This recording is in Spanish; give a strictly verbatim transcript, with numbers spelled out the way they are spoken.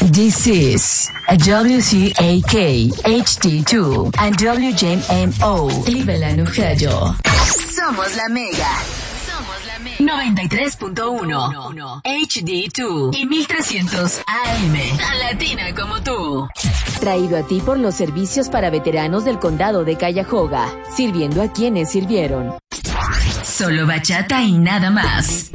This is a W C A K H D two and W J M O Cleveland, Ohio. Somos la Mega. Somos la Mega. noventa y tres punto uno H D dos y mil trescientos A M. Tan latina como tú. Traído a ti por los servicios para veteranos del condado de Cuyahoga, sirviendo a quienes sirvieron. Solo bachata y nada más.